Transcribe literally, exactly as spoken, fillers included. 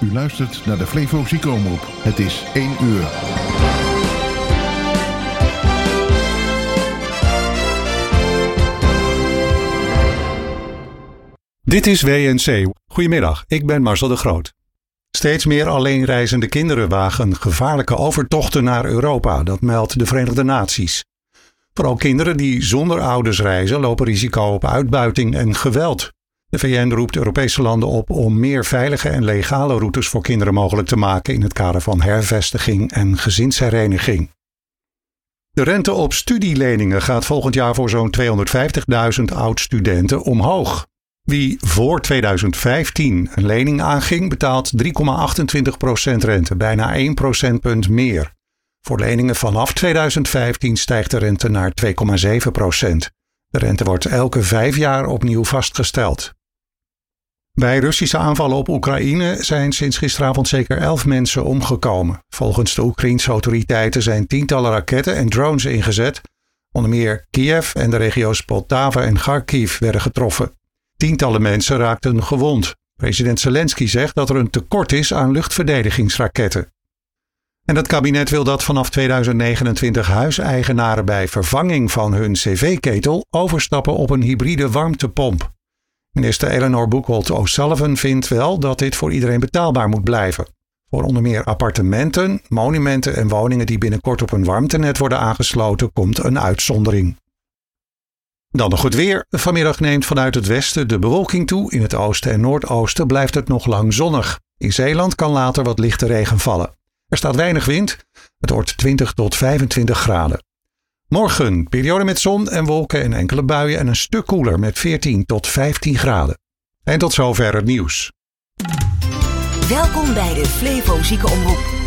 U luistert naar de Flevo Ziekenomroep. Het is één uur. Dit is W N C. Goedemiddag, ik ben Marcel de Groot. Steeds meer alleenreizende kinderen wagen gevaarlijke overtochten naar Europa, dat meldt de Verenigde Naties. Vooral kinderen die zonder ouders reizen lopen risico op uitbuiting en geweld. De V N roept Europese landen op om meer veilige en legale routes voor kinderen mogelijk te maken in het kader van hervestiging en gezinshereniging. De rente op studieleningen gaat volgend jaar voor zo'n tweehonderdvijftigduizend oud-studenten omhoog. Wie voor tweeduizend vijftien een lening aanging, betaalt drie komma achtentwintig procent rente, bijna één procentpunt meer. Voor leningen vanaf tweeduizend vijftien stijgt de rente naar twee komma zeven procent. De rente wordt elke vijf jaar opnieuw vastgesteld. Bij Russische aanvallen op Oekraïne zijn sinds gisteravond zeker elf mensen omgekomen. Volgens de Oekraïense autoriteiten zijn tientallen raketten en drones ingezet. Onder meer Kiev en de regio's Poltava en Kharkiv werden getroffen. Tientallen mensen raakten gewond. President Zelensky zegt dat er een tekort is aan luchtverdedigingsraketten. En het kabinet wil dat vanaf tweeduizend negenentwintig huiseigenaren bij vervanging van hun cv-ketel overstappen op een hybride warmtepomp. Minister Eleanor Buchholz O'Sullivan vindt wel dat dit voor iedereen betaalbaar moet blijven. Voor onder meer appartementen, monumenten en woningen die binnenkort op een warmtenet worden aangesloten komt een uitzondering. Dan nog het weer. Vanmiddag neemt vanuit het westen de bewolking toe. In het oosten en noordoosten blijft het nog lang zonnig. In Zeeland kan later wat lichte regen vallen. Er staat weinig wind. Het wordt twintig tot vijfentwintig graden. Morgen periode met zon en wolken en enkele buien en een stuk koeler met veertien tot vijftien graden. En tot zover het nieuws. Welkom bij de Flevo Ziekenomroep.